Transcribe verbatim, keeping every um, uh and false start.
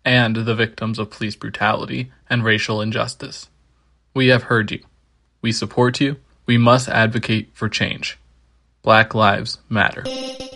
and the victims of police brutality and racial injustice. We have heard you. We support you. We must advocate for change. Black Lives Matter.